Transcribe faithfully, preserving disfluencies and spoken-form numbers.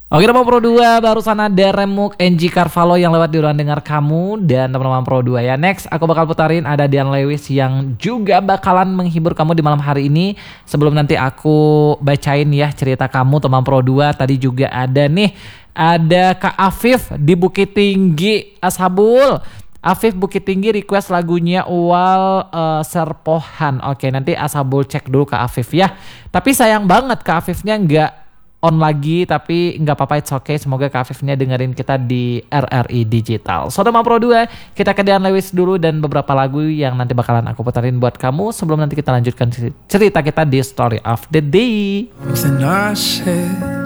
Oke teman Pro dua, barusan ada Remuk N G Carvalho yang lewat di ruang dengar kamu dan teman-teman Pro dua ya. Next aku bakal putarin ada Dian Lewis yang juga bakalan menghibur kamu di malam hari ini. Sebelum nanti aku bacain ya cerita kamu teman Pro dua, tadi juga ada nih, ada Kak Afif di Bukit Tinggi, Ashabul. Afif Bukit Tinggi request lagunya Uwal uh, Serpohan. Oke, nanti Ashabul cek dulu Kak Afif ya. Tapi sayang banget Kak Afifnya nggak on lagi, tapi nggak apa-apa, it's okay. Semoga Kak Afifnya dengerin kita di R R I Digital. So teman Pro dua, kita ke Dian Lewis dulu dan beberapa lagu yang nanti bakalan aku putarin buat kamu sebelum nanti kita lanjutkan cerita kita di Story of the Day. Then I said